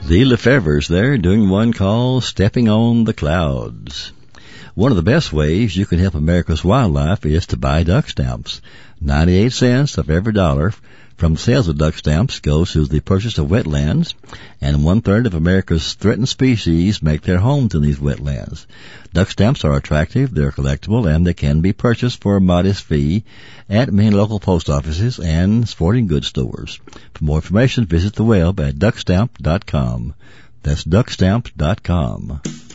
The Lefevres there doing one called Stepping on the Clouds. One of the best ways you can help America's wildlife is to buy duck stamps. 98 cents of every dollar from sales of duck stamps goes to the purchase of wetlands, and 1/3 of America's threatened species make their homes in these wetlands. Duck stamps are attractive, they're collectible, and they can be purchased for a modest fee at many local post offices and sporting goods stores. For more information, visit the web at duckstamp.com. That's duckstamp.com.